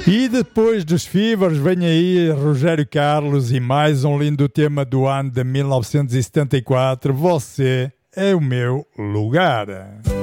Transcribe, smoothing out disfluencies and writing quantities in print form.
E depois dos Fevers vem aí Rogério Carlos e mais um lindo tema do ano de 1974, Você é o Meu Lugar.